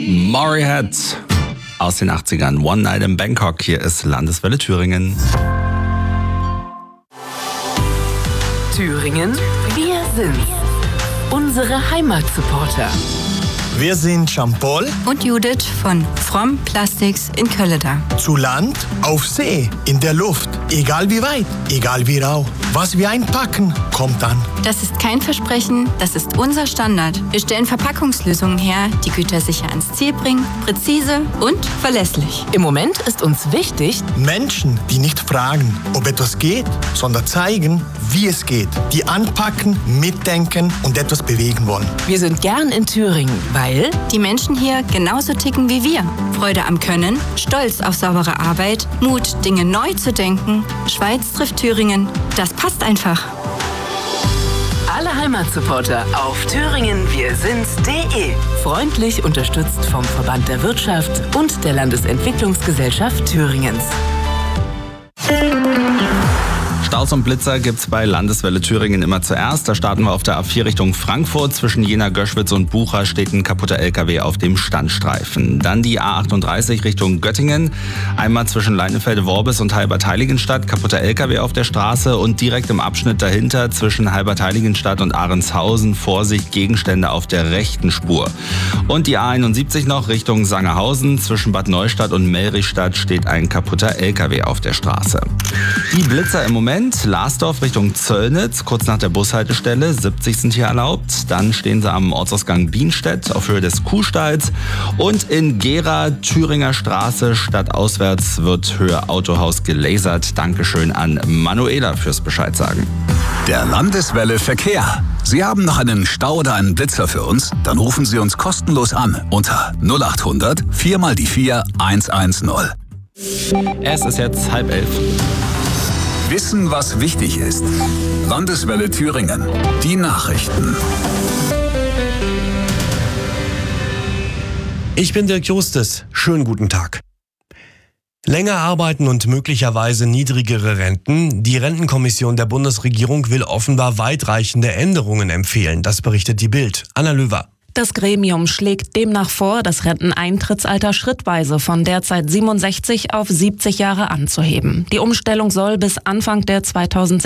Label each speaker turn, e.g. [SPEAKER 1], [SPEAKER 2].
[SPEAKER 1] Motorhead aus den 80ern. One Night in Bangkok. Hier ist Landeswelle Thüringen.
[SPEAKER 2] Thüringen, wir sind's. Unsere Heimatsupporter.
[SPEAKER 3] Wir sind Jean-Paul
[SPEAKER 4] und Judith von Fromm Plastics in Kölleda.
[SPEAKER 3] Zu Land, auf See, in der Luft, egal wie weit, egal wie rau. Was wir einpacken, kommt an.
[SPEAKER 4] Das ist kein Versprechen, das ist unser Standard. Wir stellen Verpackungslösungen her, die Güter sicher ans Ziel bringen, präzise und verlässlich.
[SPEAKER 2] Im Moment ist uns wichtig,
[SPEAKER 3] Menschen, die nicht fragen, ob etwas geht, sondern zeigen, wie es geht. Die anpacken, mitdenken und etwas bewegen wollen.
[SPEAKER 2] Wir sind gern in Thüringen, weil
[SPEAKER 4] die Menschen hier genauso ticken wie wir. Freude am Können, Stolz auf saubere Arbeit, Mut, Dinge neu zu denken. Schweiz trifft Thüringen. Das passt einfach.
[SPEAKER 2] Alle Heimatsupporter auf thüringenwirsind's.de. Freundlich unterstützt vom Verband der Wirtschaft und der Landesentwicklungsgesellschaft Thüringens.
[SPEAKER 1] Staus und Blitzer gibt's bei Landeswelle Thüringen immer zuerst. Da starten wir auf der A4 Richtung Frankfurt. Zwischen Jena, Göschwitz und Bucha steht ein kaputter LKW auf dem Standstreifen. Dann die A38 Richtung Göttingen. Einmal zwischen Leinefelde-Worbis und Halbert-Heiligenstadt. Kaputter LKW auf der Straße. Und direkt im Abschnitt dahinter zwischen Halbert-Heiligenstadt und Ahrenshausen. Vorsicht, Gegenstände auf der rechten Spur. Und die A71 noch Richtung Sangerhausen. Zwischen Bad Neustadt und Melrichstadt steht ein kaputter LKW auf der Straße. Die Blitzer im Moment. Larsdorf Richtung Zöllnitz, kurz nach der Bushaltestelle, 70 sind hier erlaubt. Dann stehen sie am Ortsausgang Bienstedt auf Höhe des Kuhstalls. Und in Gera, Thüringer Straße, stadtauswärts wird Höhe Autohaus gelasert. Dankeschön an Manuela fürs Bescheid sagen.
[SPEAKER 5] Der Landeswelle Verkehr. Sie haben noch einen Stau oder einen Blitzer für uns? Dann rufen Sie uns kostenlos an unter 0800 4 mal die 4 110.
[SPEAKER 1] Es ist jetzt 10:30.
[SPEAKER 5] Wissen, was wichtig ist. Landeswelle Thüringen. Die Nachrichten.
[SPEAKER 6] Ich bin Dirk Justus. Schönen guten Tag. Länger arbeiten und möglicherweise niedrigere Renten. Die Rentenkommission der Bundesregierung will offenbar weitreichende Änderungen empfehlen. Das berichtet die Bild. Anna Löwer.
[SPEAKER 7] Das Gremium schlägt demnach vor, das Renteneintrittsalter schrittweise von derzeit 67 auf 70 Jahre anzuheben. Die Umstellung soll bis Anfang der